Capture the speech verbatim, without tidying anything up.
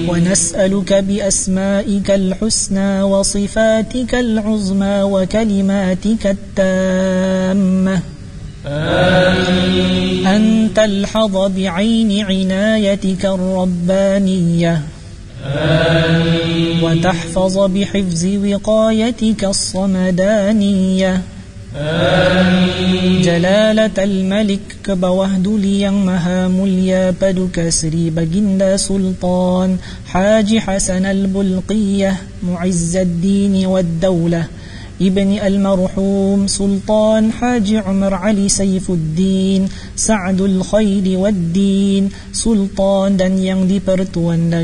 ونسألك بأسمائك الحسنى وصفاتك العظمى وكلماتك التامة آمين. أن تلحظ بعين عنايتك الربانية آمين. وتحفظ بحفظ وقايتك الصمدانية آمين. جلالة الملك كبوهدليا مهامليا بدك سري بجند سلطان حاج حسن البلقية معز الدين والدولة ابن المرحوم سلطان حاج عمر علي سيف الدين سعد الخير والدين سلطان dan yang dipertuan